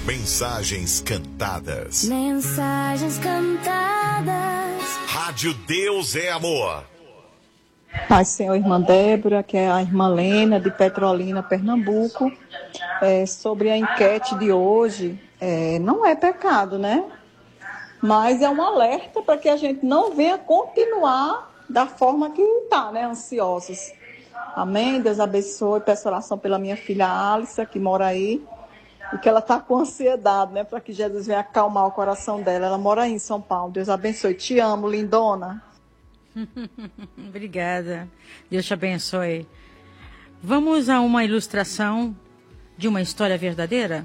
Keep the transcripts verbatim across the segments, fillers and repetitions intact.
Mensagens cantadas. Mensagens cantadas. Rádio Deus é Amor. Paz, Senhor, irmã Débora, que é a irmã Lena, de Petrolina, Pernambuco. É, sobre a enquete de hoje, é, não é pecado, né? Mas é um alerta para que a gente não venha continuar da forma que está, né? Ansiosos. Amém? Deus abençoe. Peço oração pela minha filha Alissa, que mora aí. E que ela está com ansiedade, né? Para que Jesus venha acalmar o coração dela. Ela mora aí em São Paulo. Deus abençoe. Te amo, lindona. Obrigada. Deus te abençoe. Vamos a uma ilustração de uma história verdadeira?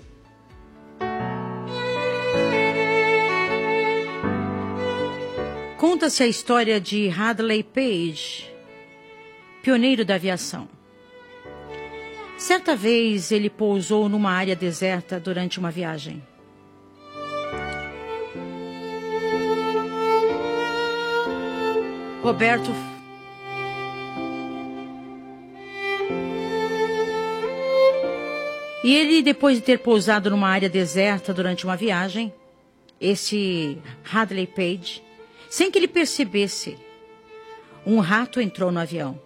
Conta-se a história de Hadley Page, pioneiro da aviação. Certa vez ele pousou numa área deserta durante uma viagem. Roberto E ele, depois de ter pousado numa área deserta durante uma viagem, esse Hadley Page, sem que ele percebesse, um rato entrou no avião.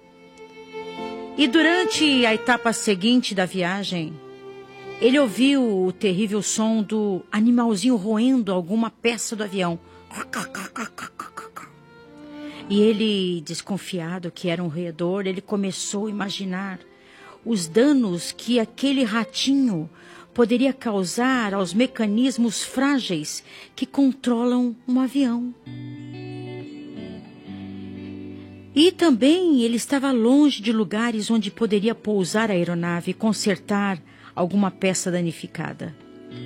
E durante a etapa seguinte da viagem, ele ouviu o terrível som do animalzinho roendo alguma peça do avião. E ele, desconfiado que era um roedor, ele começou a imaginar os danos que aquele ratinho poderia causar aos mecanismos frágeis que controlam um avião. E também ele estava longe de lugares onde poderia pousar a aeronave e consertar alguma peça danificada.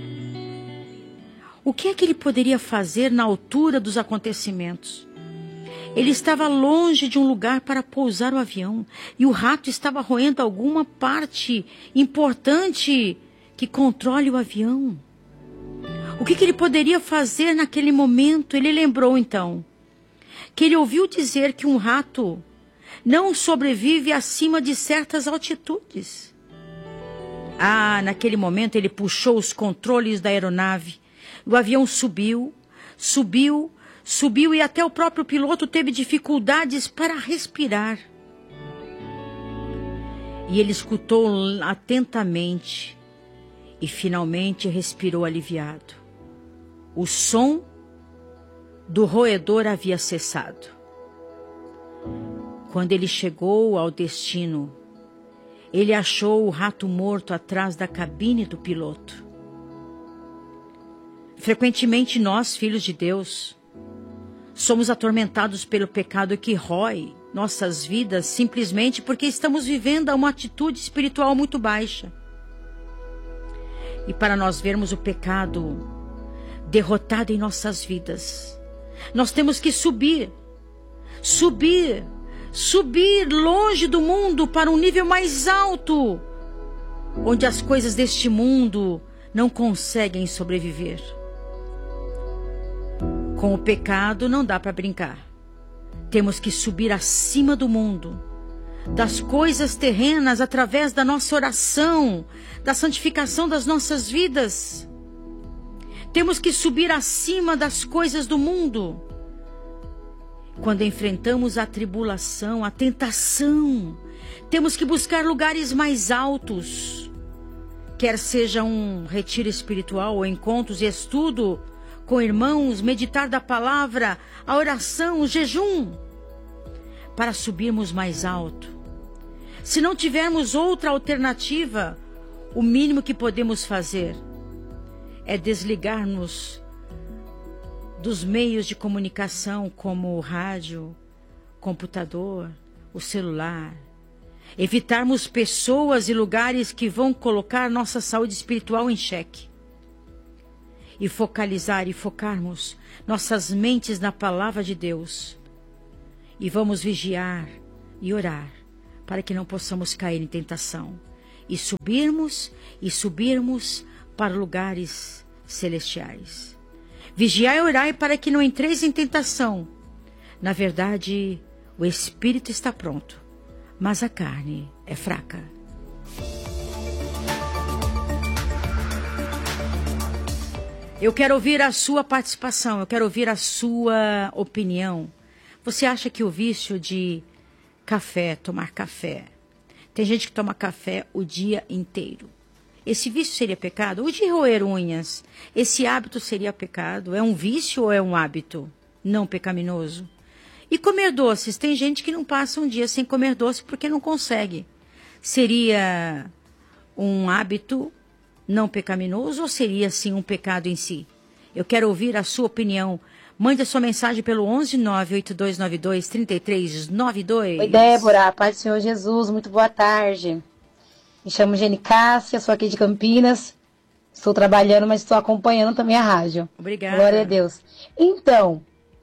O que é que ele poderia fazer na altura dos acontecimentos? Ele estava longe de um lugar para pousar o avião e o rato estava roendo alguma parte importante que controle o avião. O que, que ele poderia fazer naquele momento? Ele lembrou então que ele ouviu dizer que um rato não sobrevive acima de certas altitudes. Ah, naquele momento ele puxou os controles da aeronave. O avião subiu, subiu, subiu e até o próprio piloto teve dificuldades para respirar. E ele escutou atentamente e finalmente respirou aliviado. O som do roedor havia cessado. Quando ele chegou ao destino, ele achou o rato morto atrás da cabine do piloto. Frequentemente nós, filhos de Deus, somos atormentados pelo pecado que rói nossas vidas simplesmente porque estamos vivendo uma atitude espiritual muito baixa. E para nós vermos o pecado derrotado em nossas vidas, nós temos que subir, subir, subir longe do mundo para um nível mais alto, onde as coisas deste mundo não conseguem sobreviver. Com o pecado não dá para brincar. Temos que subir acima do mundo, das coisas terrenas, através da nossa oração, da santificação das nossas vidas. Temos que subir acima das coisas do mundo. Quando enfrentamos a tribulação, a tentação, temos que buscar lugares mais altos. Quer seja um retiro espiritual ou encontros e estudo com irmãos, meditar da palavra, a oração, o jejum, para subirmos mais alto. Se não tivermos outra alternativa, o mínimo que podemos fazer é desligar-nos dos meios de comunicação como o rádio, computador, o celular. Evitarmos pessoas e lugares que vão colocar nossa saúde espiritual em xeque. E focalizar e focarmos nossas mentes na palavra de Deus. E vamos vigiar e orar para que não possamos cair em tentação. E subirmos e subirmos para lugares celestiais. Vigiai e orai para que não entreis em tentação. Na verdade, o espírito está pronto, mas a carne é fraca. Eu quero ouvir a sua participação, eu quero ouvir a sua opinião. Você acha que o vício de café, tomar café, tem gente que toma café o dia inteiro, esse vício seria pecado? O de roer unhas, esse hábito seria pecado? É um vício ou é um hábito não pecaminoso? E comer doces, tem gente que não passa um dia sem comer doce porque não consegue. Seria um hábito não pecaminoso ou seria, sim, um pecado em si? Eu quero ouvir a sua opinião. Mande a sua mensagem pelo onze nove oito dois nove dois três três nove dois. Oi, Débora. Paz do Senhor Jesus. Muito boa tarde. Me chamo Gene Cássia, sou aqui de Campinas. Estou trabalhando, mas estou acompanhando também a rádio. Obrigada. Glória a Deus. Então,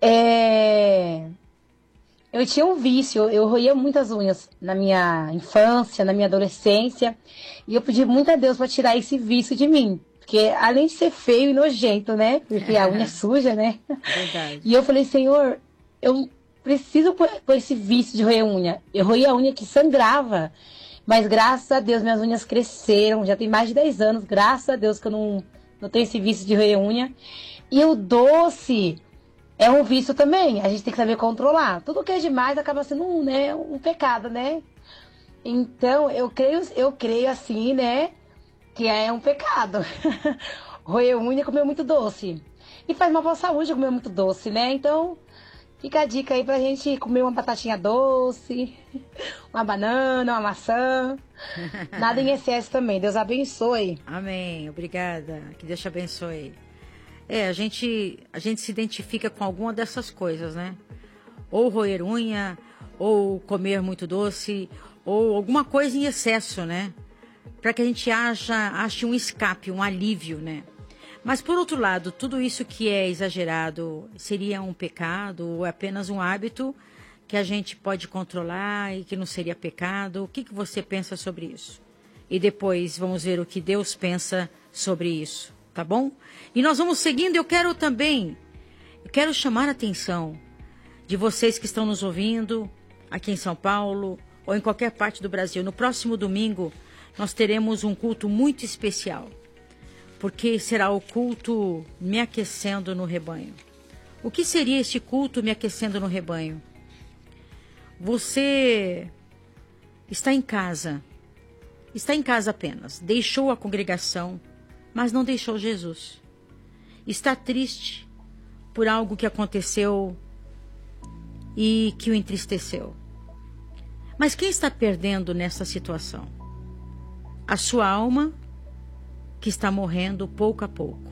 é... eu tinha um vício, eu roía muitas unhas na minha infância, na minha adolescência, e eu pedi muito a Deus para tirar esse vício de mim, porque além de ser feio e nojento, né, porque a unha é suja, né, Verdade. E eu falei, Senhor, eu preciso pôr esse vício de roer unha. Eu roía a unha que sangrava, mas graças a Deus minhas unhas cresceram, já tem mais de dez anos, graças a Deus que eu não, não tenho esse vício de roer unha. E o doce é um vício também, a gente tem que saber controlar. Tudo que é demais acaba sendo um, né, um pecado, né? Então, eu creio, eu creio assim, né, que é um pecado. Roer unha e comer muito doce. E faz mal para a saúde comer muito doce, né? Então, fica a dica aí pra gente comer uma batatinha doce, uma banana, uma maçã. Nada em excesso também. Deus abençoe. Amém. Obrigada. Que Deus te abençoe. É, a gente, a gente se identifica com alguma dessas coisas, né? Ou roer unha, ou comer muito doce, ou alguma coisa em excesso, né? Para que a gente acha, ache um escape, um alívio, né? Mas, por outro lado, tudo isso que é exagerado seria um pecado ou é apenas um hábito que a gente pode controlar e que não seria pecado? O que, que você pensa sobre isso? E depois vamos ver o que Deus pensa sobre isso, tá bom? E nós vamos seguindo. Eu quero também, eu quero chamar a atenção de vocês que estão nos ouvindo aqui em São Paulo ou em qualquer parte do Brasil. No próximo domingo, nós teremos um culto muito especial, porque será o culto Me Aquecendo no Rebanho. O que seria este culto Me Aquecendo no Rebanho? Você está em casa, está em casa apenas, deixou a congregação, mas não deixou Jesus. Está triste por algo que aconteceu e que o entristeceu. Mas quem está perdendo nessa situação? A sua alma, que está morrendo pouco a pouco.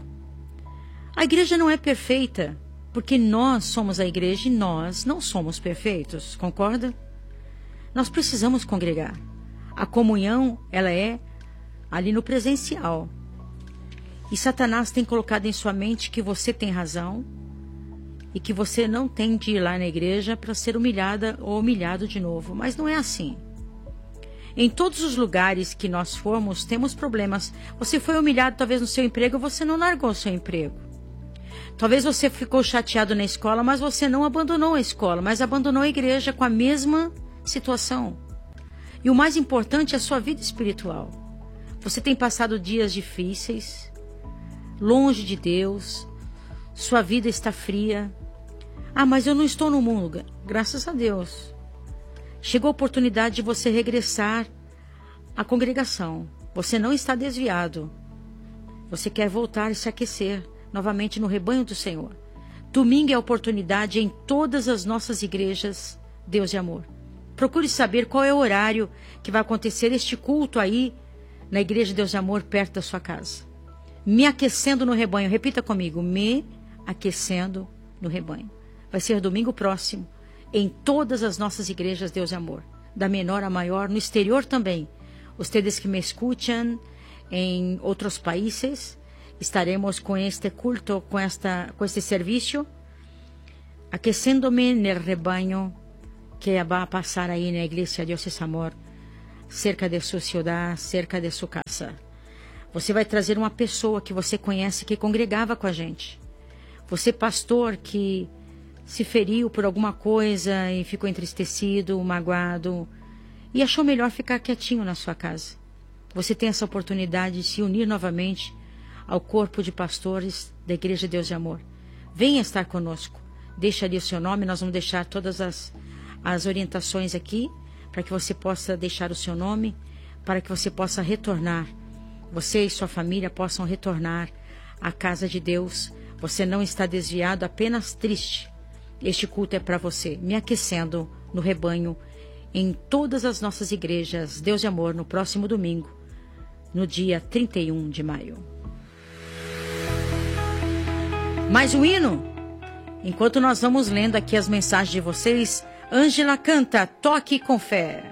A igreja não é perfeita, porque nós somos a igreja e nós não somos perfeitos, concorda? Nós precisamos congregar. A comunhão, ela é ali no presencial. E Satanás tem colocado em sua mente que você tem razão e que você não tem de ir lá na igreja para ser humilhada ou humilhado de novo. Mas não é assim. Em todos os lugares que nós formos, temos problemas. Você foi humilhado talvez no seu emprego, você não largou o seu emprego. Talvez você ficou chateado na escola, mas você não abandonou a escola, mas abandonou a igreja com a mesma situação. E o mais importante é a sua vida espiritual. Você tem passado dias difíceis, longe de Deus, sua vida está fria. Ah, mas eu não estou no mundo. Graças a Deus. Chegou a oportunidade de você regressar à congregação. Você não está desviado. Você quer voltar e se aquecer novamente no rebanho do Senhor. Domingo é a oportunidade em todas as nossas igrejas, Deus de Amor. Procure saber qual é o horário que vai acontecer este culto aí na Igreja Deus de Amor, perto da sua casa. Me aquecendo no rebanho. Repita comigo. Me aquecendo no rebanho. Vai ser domingo próximo, em todas as nossas igrejas Deus de Amor. Da menor a maior, no exterior também. Ustedes que me escuchan em outros países, estaremos com este culto, com, esta, com este serviço, aquecendo-me no rebanho que vai passar aí na igreja Deus es Amor, cerca de sua cidade, cerca de sua casa. Você vai trazer uma pessoa que você conhece, que congregava com a gente. Você, pastor, que se feriu por alguma coisa e ficou entristecido, magoado, e achou melhor ficar quietinho na sua casa. Você tem essa oportunidade de se unir novamente ao corpo de pastores da Igreja Deus de Amor. Venha estar conosco. Deixa ali o seu nome, nós vamos deixar todas as, as orientações aqui, para que você possa deixar o seu nome, para que você possa retornar. Você e sua família possam retornar à casa de Deus. Você não está desviado, apenas triste. Este culto é para você, me aquecendo no rebanho, em todas as nossas igrejas, Deus de Amor, no próximo domingo, no dia trinta e um de maio. Mais um hino? Enquanto nós vamos lendo aqui as mensagens de vocês, Ângela canta Toque com Fé.